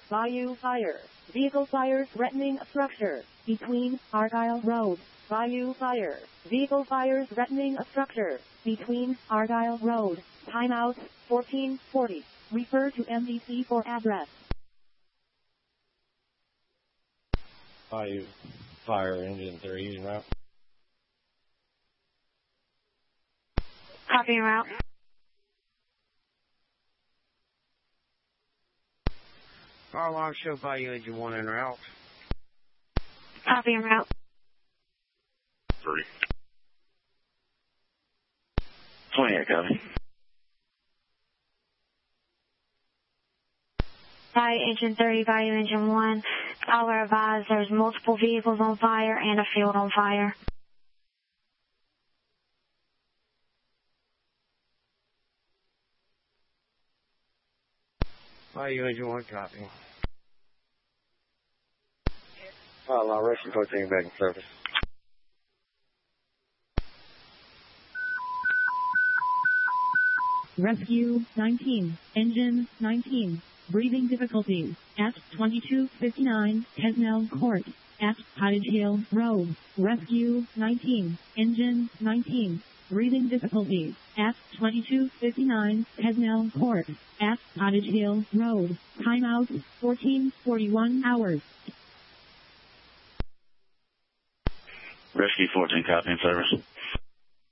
Bayou Fire. Vehicle fire threatening a structure. Between Argyle Road. Bayou Fire. Vehicle fire threatening a structure. Between Argyle Road. Timeout 1440. Refer to MDC for address. Bayou Fire engine 3 en route. Copy en route. Fire alarm show Bayou engine 1 en route. Copy en route. 3. 28, copy. Bayou engine 30, Bayou engine 1. I'll advise there's multiple vehicles on fire and a field on fire. Bayou engine 1, copy. Fire alarm rescue 14 back in service. Rescue 19. Engine 19. Breathing difficulties at 2259 Kesnell Court at Cottage Hill Road. Rescue 19. Engine 19. Breathing difficulties at 2259 Kesnell Court at Cottage Hill Road. Timeout 1441 hours. Rescue 14, copy in service.